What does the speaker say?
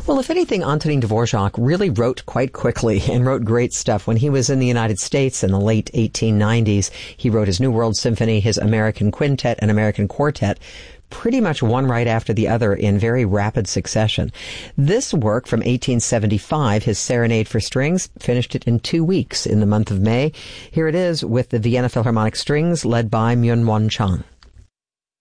Well, if anything, Antonin Dvorak really wrote quite quickly and wrote great stuff. When he was in the United States in the late 1890s, he wrote his New World Symphony, his American Quintet, and American Quartet, pretty much one right after the other in very rapid succession. This work from 1875, his Serenade for Strings, finished it in 2 weeks in the month of May. Here it is with the Vienna Philharmonic Strings led by Myung-Whun Chung.